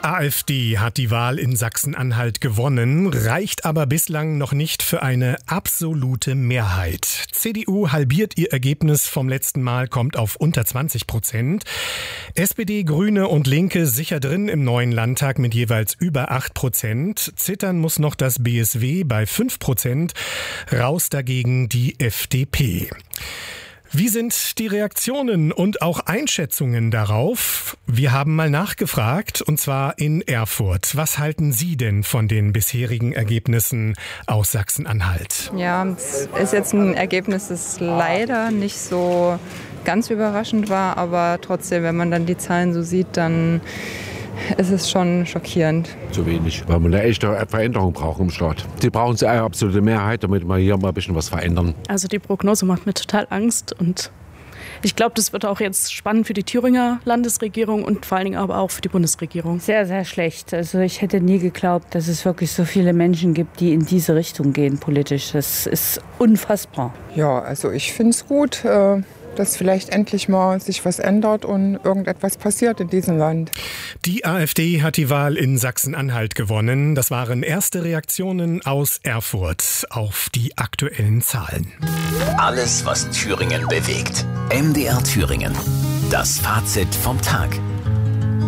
AfD hat die Wahl in Sachsen-Anhalt gewonnen, reicht aber bislang noch nicht für eine absolute Mehrheit. CDU halbiert ihr Ergebnis vom letzten Mal, kommt auf unter 20%. SPD, Grüne und Linke sicher drin im neuen Landtag mit jeweils über 8%. Zittern muss noch das BSW bei 5%. Raus dagegen die FDP. Wie sind die Reaktionen und auch Einschätzungen darauf? Wir haben mal nachgefragt, und zwar in Erfurt. Was halten Sie denn von den bisherigen Ergebnissen aus Sachsen-Anhalt? Ja, es ist jetzt ein Ergebnis, das leider nicht so ganz überraschend war, aber trotzdem, wenn man dann die Zahlen so sieht, dann ist es schon schockierend. Zu wenig, weil man eine echte Veränderung braucht im Staat. Sie brauchen eine absolute Mehrheit, damit wir hier mal ein bisschen was verändern. Also die Prognose macht mir total Angst und ich glaube, das wird auch jetzt spannend für die Thüringer Landesregierung und vor allen Dingen aber auch für die Bundesregierung. Sehr, sehr schlecht. Also ich hätte nie geglaubt, dass es wirklich so viele Menschen gibt, die in diese Richtung gehen politisch. Das ist unfassbar. Ja, also ich finde es gut, dass vielleicht endlich mal sich was ändert und irgendetwas passiert in diesem Land. Die AfD hat die Wahl in Sachsen-Anhalt gewonnen. Das waren erste Reaktionen aus Erfurt auf die aktuellen Zahlen. Alles, was Thüringen bewegt. MDR Thüringen. Das Fazit vom Tag.